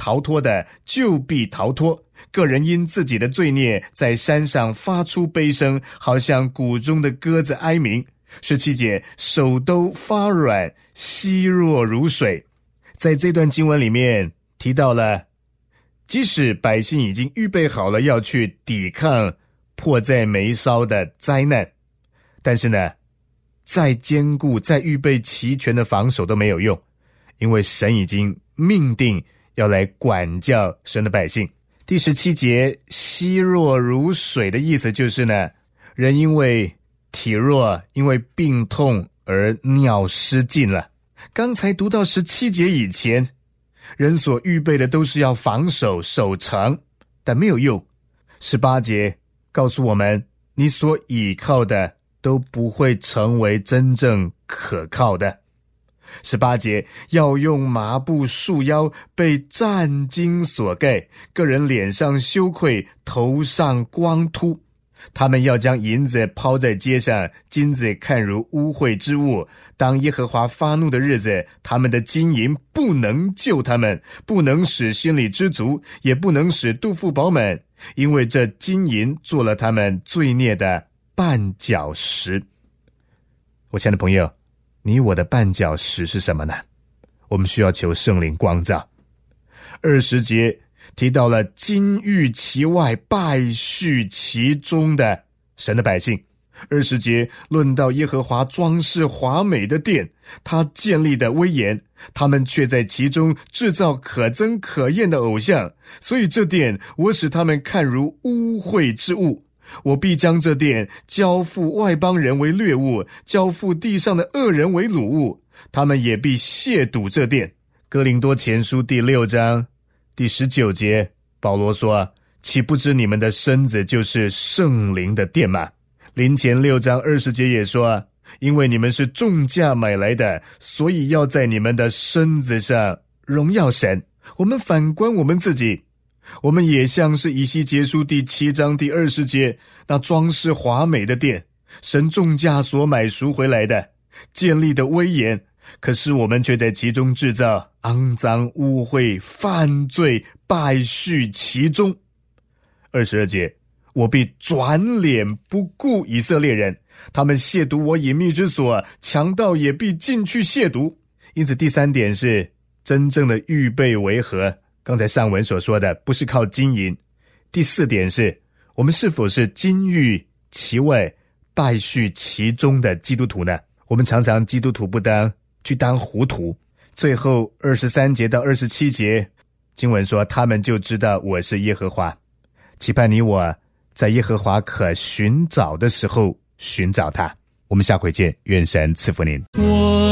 逃脱的，就必逃脱。个人因自己的罪孽，在山上发出悲声，好像谷中的鸽子哀鸣。17节，手都发软，稀弱如水。在这段经文里面提到了，即使百姓已经预备好了要去抵抗迫在眉梢的灾难，但是呢，再坚固再预备齐全的防守都没有用，因为神已经命定要来管教神的百姓。第17节，稀弱如水的意思就是呢，人因为体弱，因为病痛而尿失禁了。刚才读到17节以前，人所预备的都是要防守守城，但没有用。18节告诉我们，你所倚靠的都不会成为真正可靠的。18节，要用麻布束腰，被战巾所盖，个人脸上羞愧，头上光秃。他们要将银子抛在街上，金子看如污秽之物。当耶和华发怒的日子，他们的金银不能救他们，不能使心里知足，也不能使肚腹饱满，因为这金银做了他们罪孽的绊脚石。我亲爱的朋友，你我的绊脚石是什么呢？我们需要求圣灵光照。20节提到了金玉其外，败絮其中的神的百姓。20节论到耶和华装饰华美的殿，他建立的威严，他们却在其中制造可憎可厌的偶像，所以这殿我使他们看如污秽之物。我必将这殿交付外邦人为掠物，交付地上的恶人为掳物，他们也必亵渎这殿。哥林多前书第6章第19节，保罗说，岂不知你们的身子就是圣灵的殿吗？林前6章20节也说，因为你们是重价买来的，所以要在你们的身子上荣耀神。我们反观我们自己，我们也像是以西结书第7章第20节那装饰华美的殿，神重价所买赎回来的，建立的威严，可是我们却在其中制造肮脏污秽犯罪败絮其中。22节，我必转脸不顾以色列人，他们亵渎我隐秘之所，强盗也必进去亵渎。因此第3点是真正的预备为何，刚才上文所说的不是靠金银。第4点是我们是否是金玉其外败絮其中的基督徒呢？我们常常基督徒不当去当糊涂。最后23节到27节经文说，他们就知道我是耶和华。期盼你我在耶和华可寻找的时候寻找他。我们下回见，愿神赐福您。